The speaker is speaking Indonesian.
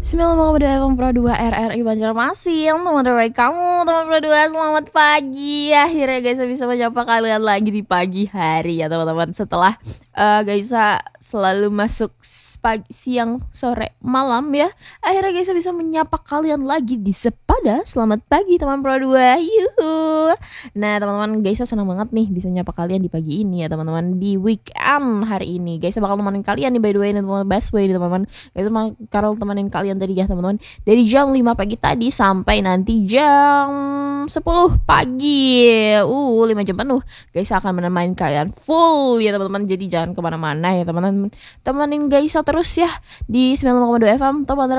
Bismillahirrahmanirrahim. Pro 2 RRI Banjarmasin. Teman terbaik kamu, teman Pro 2, selamat pagi. Akhirnya Gaisa bisa menyapa kalian lagi di pagi hari ya teman-teman. Setelah Gaisa selalu masuk pagi, siang, sore, malam ya. Akhirnya Gaisa bisa menyapa kalian lagi di Sepada. Selamat pagi teman Pro 2. Yuhu. Nah teman-teman, Gaisa senang banget nih bisa nyapa kalian di pagi ini ya teman-teman. Di weekend hari ini Gaisa bakal nemenin kalian nih, by the way, teman-teman, best way nih teman-teman. Gaisa bakal temenin kalian tadi ya teman-teman, dari jam 5 pagi tadi sampai nanti jam 10 pagi 5 jam penuh Gaisa akan menemani kalian full ya teman-teman. Jadi jangan kemana-mana ya teman-teman, temenin Gaisa terus ya di 95,2 FM teman-teman.